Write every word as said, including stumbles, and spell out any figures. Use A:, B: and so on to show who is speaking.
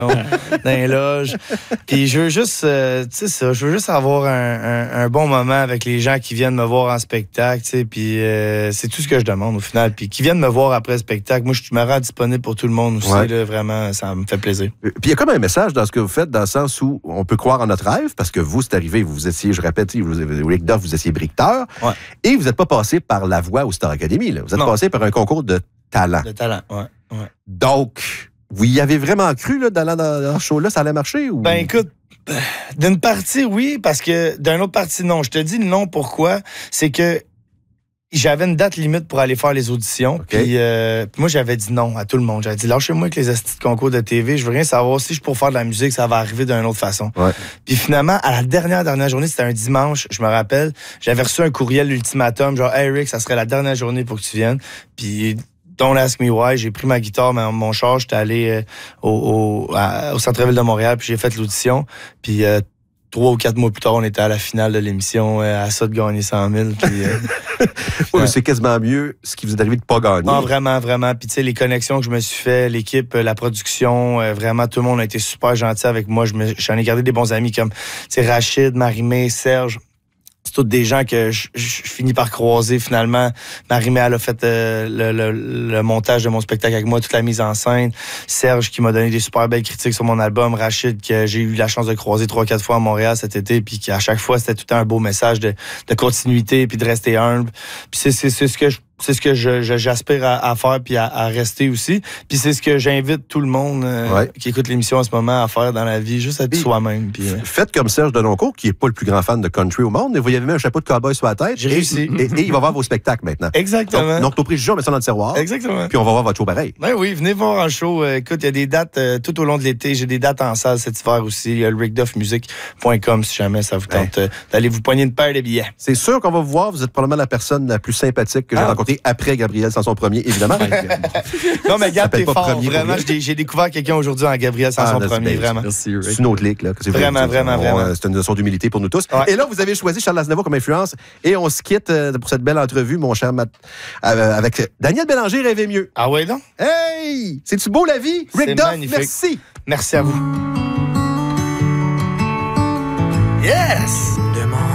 A: dans les loges. Puis je veux juste, euh, tu sais ça, je veux juste avoir un, un, un bon moment avec les gens qui viennent me voir en spectacle, tu sais. Puis euh, c'est tout ce que je demande au final. Puis qui viennent me voir après le spectacle. Moi, je me rends disponible pour tout le monde aussi.
B: Ouais.
A: Là, vraiment, ça me fait plaisir.
B: Puis il y a comme un message dans ce que vous faites, dans le sens où on peut croire en notre rêve, parce que vous, c'est arrivé, vous étiez, je répète, vous, Rick Duff, vous étiez briqueteur,
A: Ouais.
B: et vous n'êtes pas passé par la voix au Star Academy. Là. Vous êtes
A: Non.
B: passé par un concours de talent.
A: De talent, ouais. ouais.
B: Donc, vous y avez vraiment cru là, dans, dans, dans ce show-là, ça allait marcher? Ou...
A: Ben écoute, d'une partie, oui, parce que d'une autre partie, non. Je te dis non, pourquoi? C'est que j'avais une date limite pour aller faire les auditions.
B: Okay.
A: Puis euh, moi, j'avais dit non à tout le monde. J'avais dit, lâchez-moi avec les astis de concours de T V. Je veux rien savoir. Si je peux faire de la musique, ça va arriver d'une autre façon.
B: Ouais.
A: Puis finalement, à la dernière, dernière journée, c'était un dimanche, je me rappelle, j'avais reçu un courriel ultimatum, genre, hey Rick, ça serait la dernière journée pour que tu viennes. Puis, don't ask me why, j'ai pris ma guitare, mon, mon char, j'étais allé euh, au, au, à- au centre-ville de Montréal, puis j'ai fait l'audition. Puis, euh, trois ou quatre mois plus tard, on était à la finale de l'émission, euh, à ça de gagner cent mille. Puis, euh,
B: Ouais, mais c'est quasiment mieux ce qui vous est arrivé de ne pas gagner.
A: non, vraiment, vraiment. Puis, tu sais, les connexions que je me suis fait, l'équipe, euh, la production, euh, vraiment, tout le monde a été super gentil avec moi. Je me- J'en ai gardé des bons amis comme, tu sais, Rachid, Marimé, Serge. C'est tous des gens que je, je finis par croiser finalement. Marimé, elle a fait euh, le, le, le montage de mon spectacle avec moi, toute la mise en scène. Serge qui m'a donné des super belles critiques sur mon album. Rachid que j'ai eu la chance de croiser trois, quatre fois à Montréal cet été, puis qu'à chaque fois, c'était tout le temps un beau message de, de continuité, puis de rester humble. Puis c'est, c'est, c'est ce que je C'est ce que je, je, j'aspire à, à faire puis à, à rester aussi. Puis c'est ce que j'invite tout le monde euh,
B: Ouais.
A: qui écoute l'émission en ce moment à faire dans la vie, juste être
B: Puis,
A: soi-même. Puis, euh,
B: Faites comme Serge Denoncourt, qui n'est pas le plus grand fan de country au monde, mais vous y avez mis un chapeau de cowboy sur la tête.
A: J'ai
B: et,
A: réussi.
B: Et, et il va voir vos spectacles maintenant.
A: Exactement.
B: Donc, donc nos préjugés, on met ça dans le tiroir.
A: Exactement.
B: Puis on va voir votre show pareil.
A: Ben oui, venez voir un show. Euh, écoute, il y a des dates euh, tout au long de l'été. J'ai des dates en salle cet hiver aussi. Il y a le rick duff music point com si jamais ça vous tente euh, d'aller vous poigner une paire de billets.
B: C'est sûr qu'on va vous voir. Vous êtes probablement la personne la plus sympathique que j'ai
A: Ah.
B: rencontrée après Gabriel Sanson premier, évidemment.
A: Non, mais Gab,
B: s'appelle
A: t'es
B: pas
A: fort.
B: premier pour
A: Vraiment,
B: rien.
A: j'ai, j'ai découvert quelqu'un aujourd'hui en Gabriel Sanson
B: Ah,
A: premier,
B: c'est bien,
A: vraiment.
C: Merci, Rick.
B: C'est une autre ligue, là. que c'est
A: Vraiment, vraiment,
B: On-
A: vraiment.
B: euh, C'est une leçon d'humilité pour nous tous.
A: Ouais.
B: Et là, vous avez choisi Charles Aznavour comme influence. Et on se quitte euh, pour cette belle entrevue, mon cher Matt, euh, avec Daniel Bélanger, Rêvez mieux.
A: Ah ouais, donc?
B: Hey! C'est-tu beau, la vie? Rick
A: C'est
B: Duff,
A: magnifique.
B: merci.
A: Merci à vous. Yes!